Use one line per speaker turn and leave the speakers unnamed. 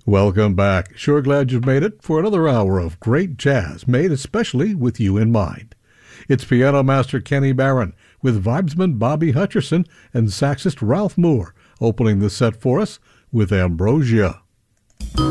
Welcome back. Sure glad you've made it for another hour of great jazz made especially with you in mind. It's Piano Master Kenny Barron with vibesman Bobby Hutcherson and saxist Ralph Moore opening the set for us with Ambrosia.